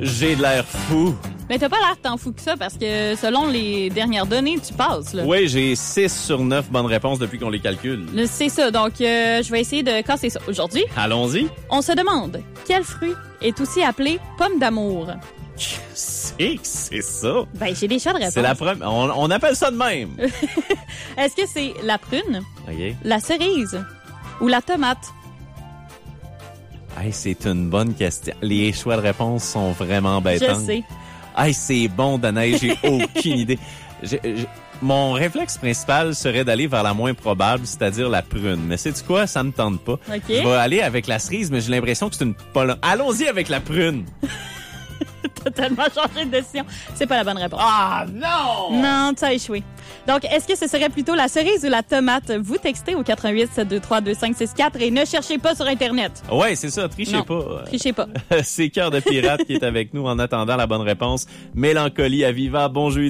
J'ai de l'air fou. Mais t'as pas l'air tant fou que ça parce que selon les dernières données, tu passes, là. Oui, j'ai 6 sur 9 bonnes réponses depuis qu'on les calcule. C'est ça, donc je vais essayer de casser ça. Aujourd'hui, Allons-y. on se demande quel fruit est aussi appelé pomme d'amour? C'est ça. Ben, j'ai des choix de réponse. C'est la première. On appelle ça de même. Est-ce que c'est la prune, OK. la cerise ou la tomate? Hey, c'est une bonne question. Les choix de réponse sont vraiment embêtants. Je sais. Hey, c'est bon, Danae, j'ai aucune idée. Mon réflexe principal serait d'aller vers la moins probable, c'est-à-dire la prune. Mais sais-tu quoi? Ça me tente pas. OK. Je vais aller avec la cerise, mais j'ai l'impression que c'est une pomme. Allons-y avec la prune. T'as tellement changé de décision. C'est pas la bonne réponse. Ah, non! Non, tu as échoué. Donc, est-ce que ce serait plutôt la cerise ou la tomate? Vous textez au 88 723 2564 et ne cherchez pas sur Internet. Ouais, c'est ça, trichez Non, pas. trichez pas. C'est Cœur de pirate qui est avec nous en attendant la bonne réponse. Mélancolie à Viva, bon jeudi.